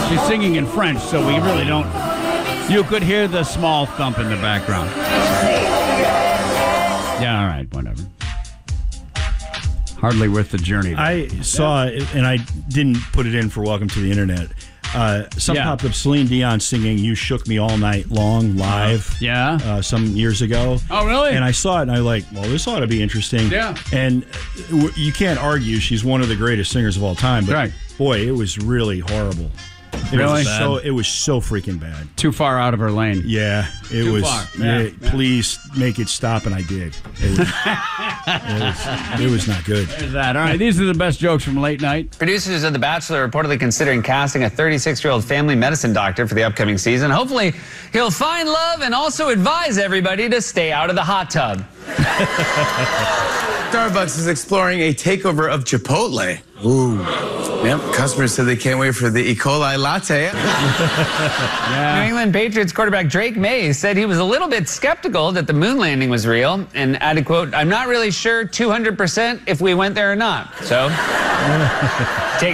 She's singing in French, so we really don't. You could hear the small thump in the background. Yeah, all right, whatever. Hardly worth the journey. I saw it, and I didn't put it in for Welcome to the Internet. Some popped up Celine Dion singing "You Shook Me All Night Long" live. Some years ago. Oh, really? And I saw it, and I was like, well, this ought to be interesting. Yeah. And you can't argue she's one of the greatest singers of all time. But boy, it was really horrible. It was so freaking bad. Too far out of her lane. Yeah, it Too was. far. Please make it stop, and I did. It was not good. There's that. All right, these are the best jokes from late night. Producers of The Bachelor are reportedly considering casting a 36-year-old family medicine doctor for the upcoming season. Hopefully, he'll find love and also advise everybody to stay out of the hot tub. Starbucks is exploring a takeover of Chipotle. Ooh. Yep, customers said they can't wait for the E. coli latte. New England Patriots quarterback Drake May said he was a little bit skeptical that the moon landing was real and added, quote, "I'm not really sure 200% if we went there or not." So, take